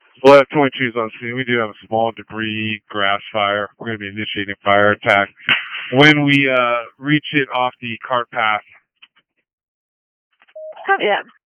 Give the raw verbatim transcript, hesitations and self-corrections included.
Well, F twenty-two is on scene. We do have a small debris grass fire. We're going to be initiating fire attack when we uh, reach it off the cart path. Copy that.